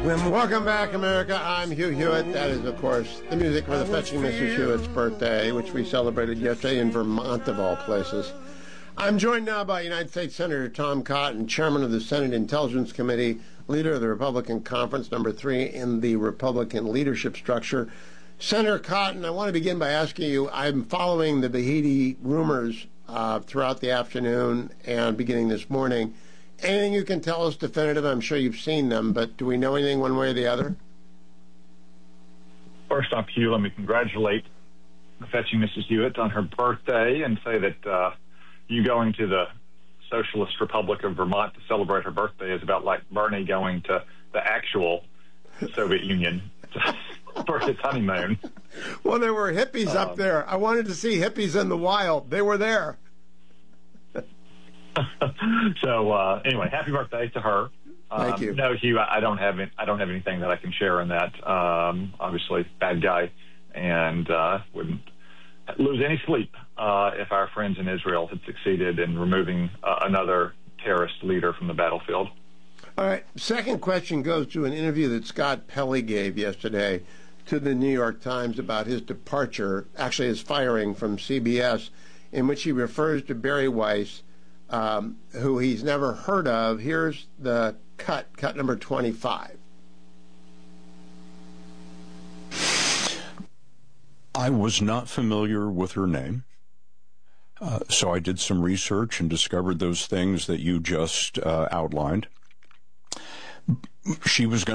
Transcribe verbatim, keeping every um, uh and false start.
Welcome back, America. I'm Hugh Hewitt. That is, of course, the music for the Fetching Missus Hewitt's birthday, which we celebrated yesterday in Vermont, of all places. I'm joined now by United States Senator Tom Cotton, chairman of the Senate Intelligence Committee, leader of the Republican Conference, number three in the Republican leadership structure. Senator Cotton, I want to begin by asking you, I'm following the Bahidi rumors uh, throughout the afternoon and beginning this morning. Anything you can tell us definitive? I'm sure you've seen them, but do we know anything one way or the other? First off, Hugh, let me congratulate the Fetching Missus Hewitt on her birthday and say that uh, you going to the Socialist Republic of Vermont to celebrate her birthday is about like Bernie going to the actual Soviet Union for his honeymoon. Well, there were hippies um, up there. I wanted to see hippies in the wild. They were there. So uh, anyway, happy birthday to her. Um, Thank you. No, Hugh, I don't have any, I don't have anything that I can share in that. Um, obviously, bad guy, and uh, wouldn't lose any sleep uh, if our friends in Israel had succeeded in removing uh, another terrorist leader from the battlefield. All right. Second question goes to an interview that Scott Pelley gave yesterday to the New York Times about his departure, actually his firing from C B S, in which he refers to Barry Weiss, Um, who he's never heard of. Here's the cut, cut number twenty-five. I was not familiar with her name, uh, so I did some research and discovered those things that you just uh, outlined. She was going